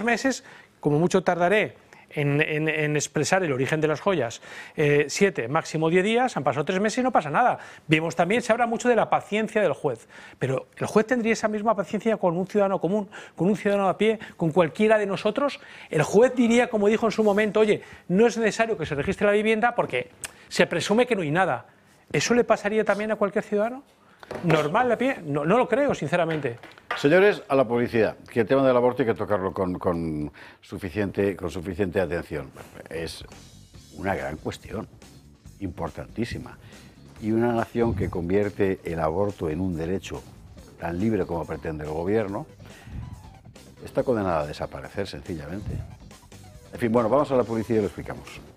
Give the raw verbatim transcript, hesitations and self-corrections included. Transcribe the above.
meses, como mucho tardaré en, en, en expresar el origen de las joyas, eh, siete, máximo diez días, han pasado tres meses y no pasa nada. Vimos también, se habla mucho de la paciencia del juez, pero ¿el juez tendría esa misma paciencia con un ciudadano común, con un ciudadano a pie, con cualquiera de nosotros? El juez diría, como dijo en su momento, oye, no es necesario que se registre la vivienda porque se presume que no hay nada. ¿Eso le pasaría también a cualquier ciudadano normal a pie? No, no lo creo, sinceramente. Señores, a la publicidad, que el tema del aborto hay que tocarlo con, con, suficiente, con suficiente atención. Es una gran cuestión, importantísima. Y una nación que convierte el aborto en un derecho tan libre como pretende el gobierno, está condenada a desaparecer, sencillamente. En fin, bueno, vamos a la publicidad y lo explicamos.